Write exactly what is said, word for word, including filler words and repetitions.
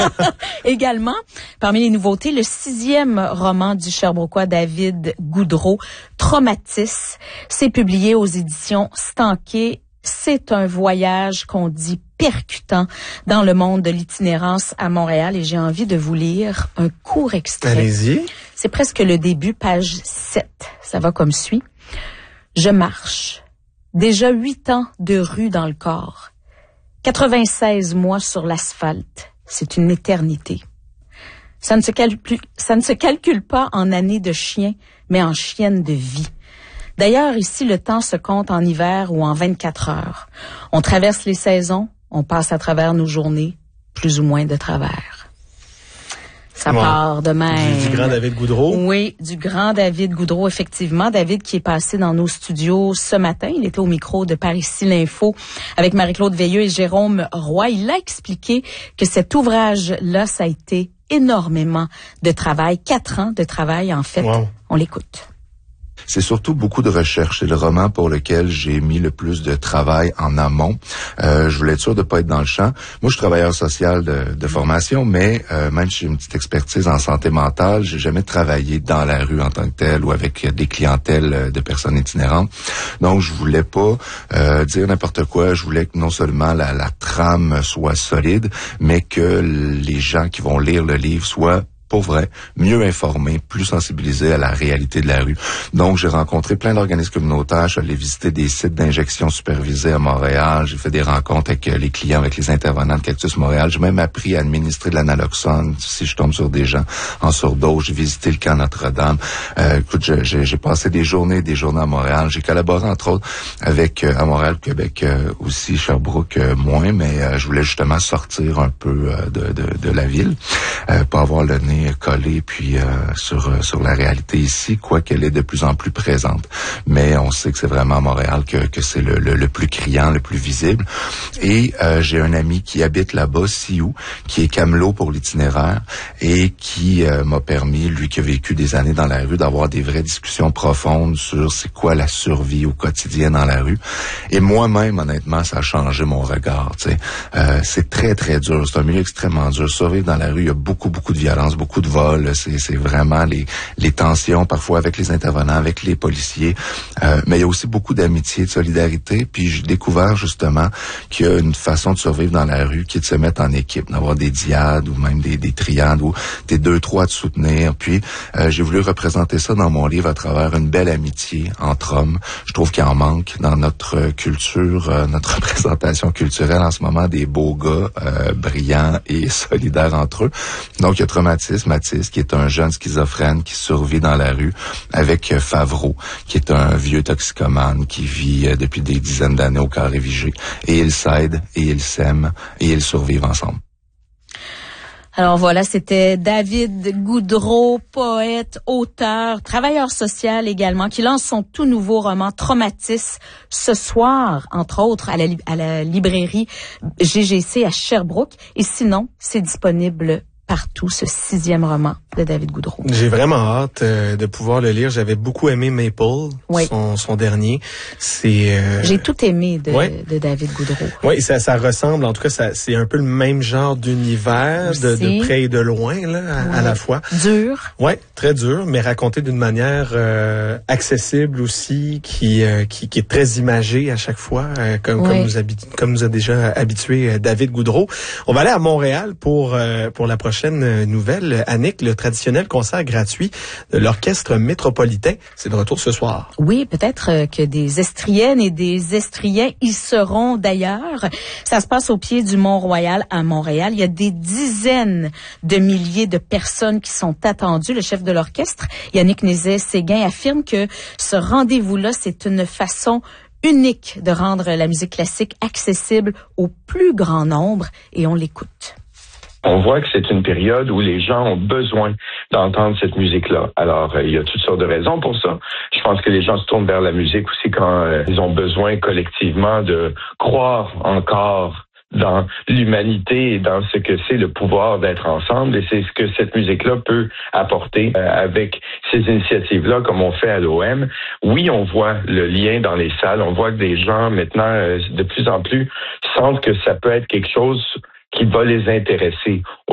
Également, parmi les nouveautés, le sixième roman du Sherbrookeois David Goudreau, Traumatis. C'est publié aux éditions Stanquet. C'est un voyage qu'on dit percutant dans le monde de l'itinérance à Montréal et j'ai envie de vous lire un court extrait. Allez-y. C'est presque le début, page sept. Ça va comme suit. Je marche. Déjà huit ans de rue dans le corps. quatre-vingt-seize mois sur l'asphalte. C'est une éternité. Ça ne se calcule, ça ne se calcule pas en années de chien, mais en chienne de vie. D'ailleurs, ici, le temps se compte en hiver ou en vingt-quatre heures. On traverse les saisons, on passe à travers nos journées, plus ou moins de travers. Ça wow. part de même. Du, du grand David Goudreau. Oui, du grand David Goudreau, effectivement. David qui est passé dans nos studios ce matin. Il était au micro de Par-Ici l'Info avec Marie-Claude Veilleux et Jérôme Roy. Il a expliqué que cet ouvrage-là, ça a été énormément de travail. Quatre ans de travail, en fait. Wow. On l'écoute. C'est surtout beaucoup de recherche. C'est le roman pour lequel j'ai mis le plus de travail en amont. Euh, je voulais être sûr de pas être dans le champ. Moi, je suis travailleur social de, de formation, mais euh, même si j'ai une petite expertise en santé mentale, j'ai jamais travaillé dans la rue en tant que tel ou avec des clientèles de personnes itinérantes. Donc, je voulais pas euh, dire n'importe quoi. Je voulais que non seulement la, la trame soit solide, mais que les gens qui vont lire le livre soient pour vrai, mieux informés, plus sensibilisés à la réalité de la rue. Donc, j'ai rencontré plein d'organismes communautaires, je suis allé visiter des sites d'injection supervisés à Montréal, j'ai fait des rencontres avec les clients, avec les intervenants de Cactus Montréal, j'ai même appris à administrer de l'analoxone si je tombe sur des gens en surdose, j'ai visité le camp Notre-Dame. Euh, écoute, j'ai, j'ai passé des journées et des journées à Montréal, j'ai collaboré entre autres avec, euh, à Montréal, Québec euh, aussi, Sherbrooke euh, moins, mais euh, je voulais justement sortir un peu euh, de, de, de la ville euh, pour avoir le nez collé puis euh, sur euh, sur la réalité ici, quoi qu'elle est de plus en plus présente. Mais on sait que c'est vraiment à Montréal que que c'est le, le le plus criant, le plus visible. Et euh, j'ai un ami qui habite là-bas, Sioux, qui est camelot pour l'itinéraire et qui euh, m'a permis, lui qui a vécu des années dans la rue, d'avoir des vraies discussions profondes sur c'est quoi la survie au quotidien dans la rue. Et moi-même, honnêtement, ça a changé mon regard. Tu sais, euh, c'est très très dur. C'est un milieu extrêmement dur. Survivre dans la rue, il y a beaucoup beaucoup de violence, beaucoup de vols, c'est, c'est vraiment les, les tensions parfois avec les intervenants, avec les policiers, euh, mais il y a aussi beaucoup d'amitié, de solidarité, puis j'ai découvert justement qu'il y a une façon de survivre dans la rue qui est de se mettre en équipe, d'avoir des diades ou même des, des triades où t'es deux, trois à te soutenir, puis euh, j'ai voulu représenter ça dans mon livre à travers une belle amitié entre hommes. Je trouve qu'il en manque dans notre culture, euh, notre représentation culturelle en ce moment, des beaux gars euh, brillants et solidaires entre eux. Donc il y a Traumatis, Mathis, qui est un jeune schizophrène qui survit dans la rue, avec Favreau, qui est un vieux toxicomane qui vit euh, depuis des dizaines d'années au Carré Vigée. Et ils s'aident, et ils s'aiment, et ils survivent ensemble. Alors voilà, c'était David Goudreau, poète, auteur, travailleur social également, qui lance son tout nouveau roman Traumatis ce soir, entre autres, à la, à la librairie G G C à Sherbrooke. Et sinon, c'est disponible partout, ce sixième roman de David Goudreau. J'ai vraiment hâte euh, de pouvoir le lire. J'avais beaucoup aimé Maple, oui. son, son dernier. C'est. Euh... J'ai tout aimé de, ouais. de David Goudreau. Oui, ça, ça ressemble. En tout cas, ça, c'est un peu le même genre d'univers, de, de près et de loin, là, à, ouais. à la fois. Dur. Ouais, très dur, mais raconté d'une manière euh, accessible aussi, qui, euh, qui qui est très imagée à chaque fois, euh, comme ouais. comme nous habitu- comme nous a déjà habitué euh, David Goudreau. On va aller à Montréal pour euh, pour la prochaine nouvelle. Annick, le traditionnel concert gratuit de l'Orchestre Métropolitain. C'est de retour ce soir. Oui, peut-être que des Estriennes et des Estriens y seront d'ailleurs. Ça se passe au pied du Mont-Royal à Montréal. Il y a des dizaines de milliers de personnes qui sont attendues. Le chef de l'orchestre, Yannick Nézet-Séguin, affirme que ce rendez-vous-là, c'est une façon unique de rendre la musique classique accessible au plus grand nombre. Et on l'écoute. On voit que c'est une période où les gens ont besoin d'entendre cette musique-là. Alors, euh, il y a toutes sortes de raisons pour ça. Je pense que les gens se tournent vers la musique aussi quand euh, ils ont besoin collectivement de croire encore dans l'humanité et dans ce que c'est le pouvoir d'être ensemble. Et c'est ce que cette musique-là peut apporter euh, avec ces initiatives-là, comme on fait à l'O M. Oui, on voit le lien dans les salles. On voit que des gens, maintenant, euh, de plus en plus, sentent que ça peut être quelque chose qui va les intéresser.